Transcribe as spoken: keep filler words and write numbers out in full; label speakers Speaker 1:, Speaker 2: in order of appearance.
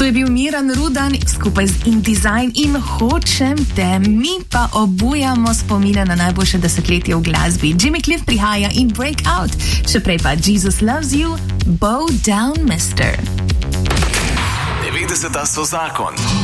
Speaker 1: To je bil Miran Rudan skupaj z InDesign in Hočem te, mi pa obujamo spomine na najboljše desetletje v glasbi. Jimmy Cliff prihaja in Breakout, še prej pa Jesus Loves You, Bow Down Mister.
Speaker 2: devetdeseta so zakon.